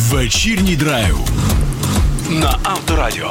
Вечірній драйв на Авторадіо.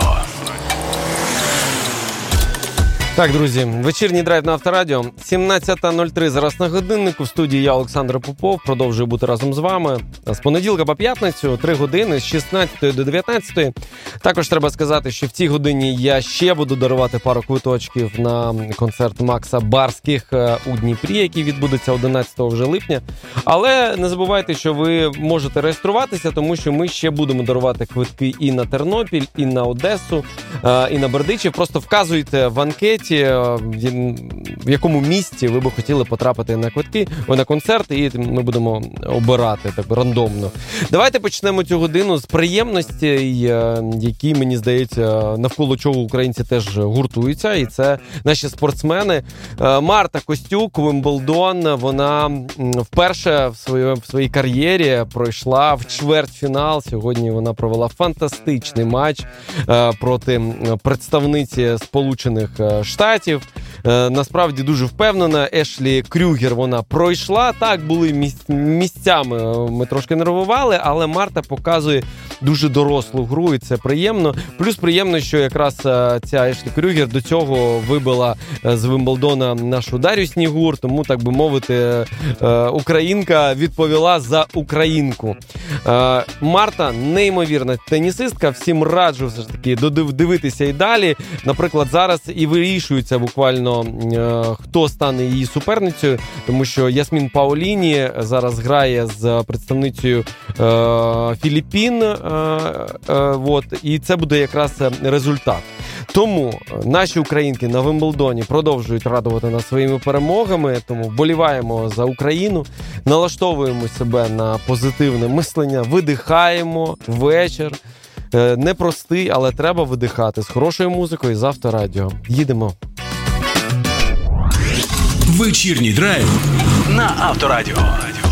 Так, друзі, вечірній драйв на Авторадіо. 17:03 зараз на годиннику. В студії я, Олександр Попов. Продовжую бути разом з вами. З понеділка по п'ятницю, 3 години, з 16 до 19. Також треба сказати, що в цій годині я ще буду дарувати пару квиточків на концерт Макса Барських у Дніпрі, який відбудеться 11 вже липня. Але не забувайте, що ви можете реєструватися, тому що ми ще будемо дарувати квитки і на Тернопіль, і на Одесу, і на Бердичів. Просто вказуйте в анкеті, в якому місті ви б хотіли потрапити на квитки, на концерт, і ми будемо обирати так рандомно. Давайте почнемо цю годину з приємностей, які, мені здається, навколо чого українці теж гуртуються, і це наші спортсмени. Марта Костюк, Вимблдон, вона вперше в своїй кар'єрі пройшла в чвертьфінал. Сьогодні вона провела фантастичний матч проти представниці Сполучених Штатів. Насправді дуже впевнена. Ешлі Крюгер вона пройшла. Так, були місцями, ми трошки нервували, але Марта показує дуже дорослу гру, і це приємно. Плюс приємно, що якраз ця Ешлі Крюгер до цього вибила з Вимблдона нашу Дар'ю Снігур, тому, так би мовити, українка відповіла за українку. Марта неймовірна тенісистка, всім раджу все ж таки дивитися і далі. Наприклад, зараз і вирішується буквально, хто стане її суперницею, тому що Ясмін Паоліні зараз грає з представницею Філіппін, і це буде якраз результат. Тому наші українки на Вимблдоні продовжують радувати нас своїми перемогами, тому вболіваємо за Україну, налаштовуємо себе на позитивне мислення, видихаємо вечір. Непростий, але треба видихати з хорошою музикою з Авторадіо. Їдемо. Вечірній драйв на Авторадіо.